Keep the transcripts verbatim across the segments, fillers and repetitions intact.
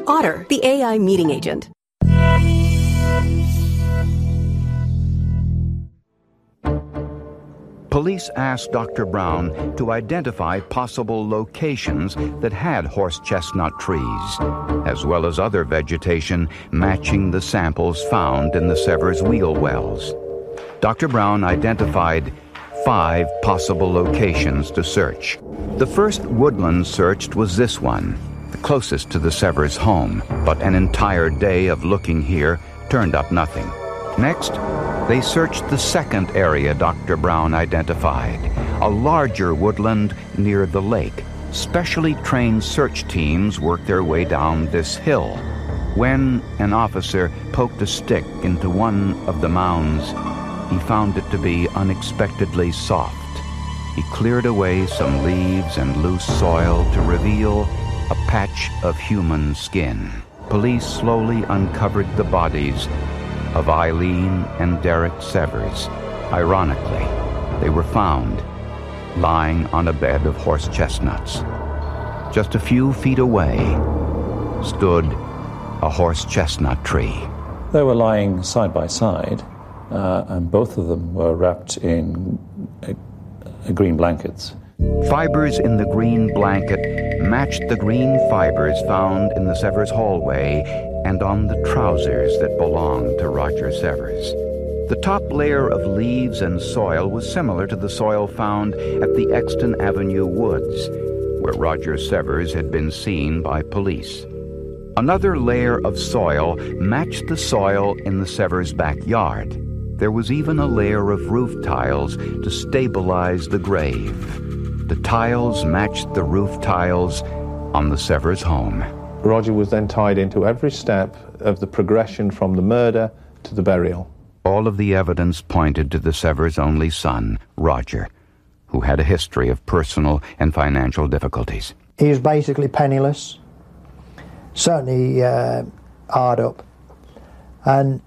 Otter, the A I meeting agent. Police asked Doctor Brown to identify possible locations that had horse chestnut trees, as well as other vegetation matching the samples found in the Severs wheel wells. Doctor Brown identified five possible locations to search. The first woodland searched was this one, the closest to the Severs home, but an entire day of looking here turned up nothing. Next, they searched the second area Doctor Brown identified, a larger woodland near the lake. Specially trained search teams worked their way down this hill. When an officer poked a stick into one of the mounds, he found it to be unexpectedly soft. He cleared away some leaves and loose soil to reveal a patch of human skin. Police slowly uncovered the bodies of Eileen and Derek Severs. Ironically, they were found lying on a bed of horse chestnuts. Just a few feet away stood a horse chestnut tree. They were lying side by side, uh, and both of them were wrapped in uh, uh, green blankets. Fibers in the green blanket matched the green fibers found in the Severs hallway and on the trousers that belonged to Roger Severs. The top layer of leaves and soil was similar to the soil found at the Exton Avenue woods, where Roger Severs had been seen by police. Another layer of soil matched the soil in the Severs' backyard. There was even a layer of roof tiles to stabilize the grave. The tiles matched the roof tiles on the Severs home. Roger was then tied into every step of the progression from the murder to the burial. All of the evidence pointed to the Severs' only son, Roger, who had a history of personal and financial difficulties. He was basically penniless, certainly uh, hard up. And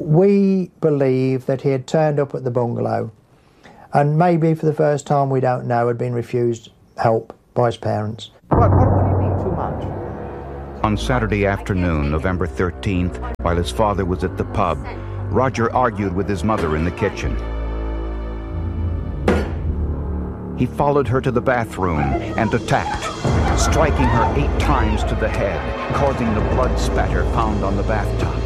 we believe that he had turned up at the bungalow and maybe for the first time, we don't know, had been refused help by his parents. What, what would he need too much? On Saturday afternoon, November thirteenth, while his father was at the pub, Roger argued with his mother in the kitchen. He followed her to the bathroom and attacked, striking her eight times to the head, causing the blood spatter found on the bathtub.